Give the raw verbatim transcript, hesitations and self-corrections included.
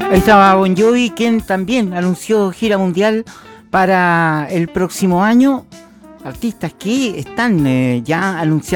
Ahí estaba Bon Jovi, quien también anunció gira mundial para el próximo año. Artistas que están eh, ya anunciados